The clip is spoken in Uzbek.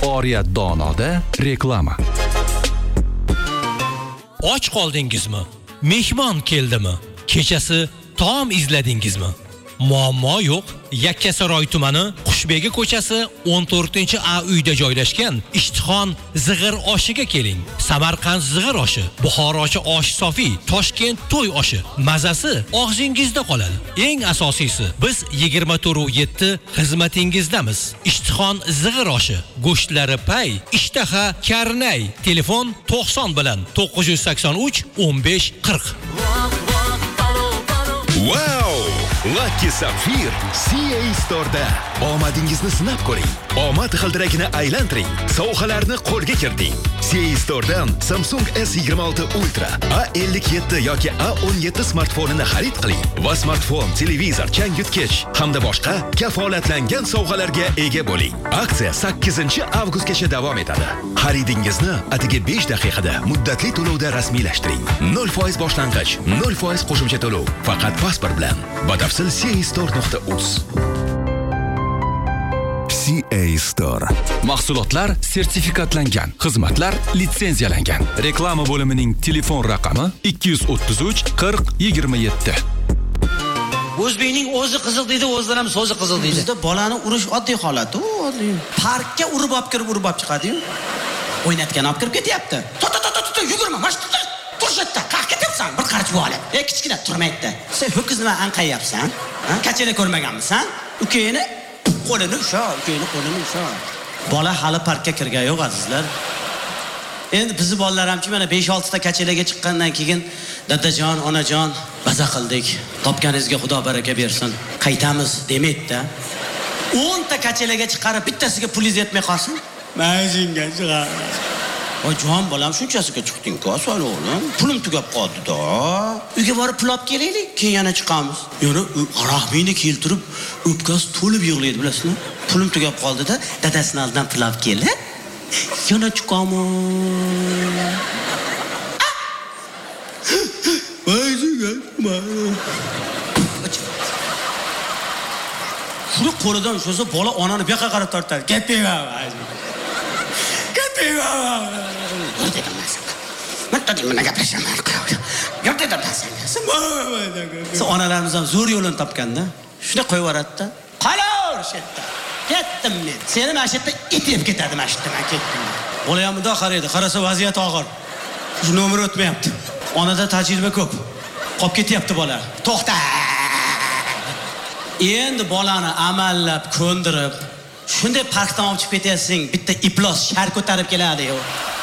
Oriyat Donoda reklama. Och qoldingizmi? Mehmon keldimi? Kechasi taom izladingizmi? Muammo yo'q. Yakkasaroy tumani Qushbegi ko'chasi 14-A uyda joylashgan Ishtixon zig'ir oshiga keling. Samarqand zig'ir oshi, Buxorochi osh sofi, Toshkent to'y oshi. Mazasi og'zingizda qoladi. Eng asosiysi, biz 24/7 xizmatingizdamiz. Ishtixon zig'ir oshi, go'shtlari pay, ishtaha karnay. Telefon 90 bilan 983 15 40. Wow! Lucky Sapphire CA Store'da omadingizni sinab ko'ring. Omad g'ildiragini aylantiring. Sovg'alarni qo'lga kiriting. CA Store'dan Samsung S26 Ultra, A57 yoki A17 smartfonini xarid qiling va smartfon, televizor, changyutgich hamda boshqa kafolatlangan sovg'alarga ega bo'ling. Aksiya 8-avgustgacha davom etadi. Xaridingizni atigi 5 daqiqada muddatli to'lovda rasmiylashtiring. 0% boshlang'ich, 0% qo'shimcha to'lov. Faqat pasport bilan. Batafsil castore.uz. CA Store. Mahsulotlar sertifikatlangan, xizmatlar litsenziyalangan. Reklama bo'limining telefon raqami 233 40 27. O'zbekning o'zi qizil deydi, o'zlar ham so'zi qizil deydi. Bizda bolani urish oddiy holat, oddiy. Parkka urib olib kirib chiqadi-yu. O'ynatgan olib kirib ketyapti. Yugurma, mana shu turshitda, qaq ketyapsan, bir qarich bo'lib. Kichkina turmaydi. Sen ho'kiz nima anqayapsan? Kachela ko'rmaganmisan? Ukeyni qo'lini usha. Bola hali parkka kirgan yo'q, azizlar. Endi bizni bolalar hamki mana 5-6 ta kachelaga chiqqandan keyin dadajon, onajon, baza qildik. Topganingizga Xudo baraka bersin. Qaytamiz demaydi-da. 10 ta kachelaga chiqarib bittasiga pulingiz yetmay qolsin. Majinga chiqar. Jon bolam shunchasiga chiqding-ku, asal o'g'lim. Pulim tugab qoldi-da. Uyga borib pul olib kelaylik, keyin yana chiqamiz. Yana rahmini keltirib, o'pkasi to'lib yig'laydi, bilasizmi? Pulim tugab qoldi-da, dadasining oldidan pul olib keldi. Yana chiqaman. Shuni qo'lidan ushlasa, bola onani bu yoqqa qarab tortadi. Ketmayman. Sen onalarimiz ham zo'r yo'lini topganda, shuni qo'yib yuboradi-da. Qalaver shetda. Ketdim men. Seni mana shu yerda itib ketadi, mana shu yerda men ketdim. Bola ham bundoq qaraydi, qarasa vaziyat og'ir. Shu nomer o'tmayapti. Onada tajriba ko'p. Qolib ketyapti bola. To'xta. Endi bolani amallab ko'ndirib, shunday parkdan olib chiqib ketyapsing, bitta iplos shar ko'tarib keladi-yu.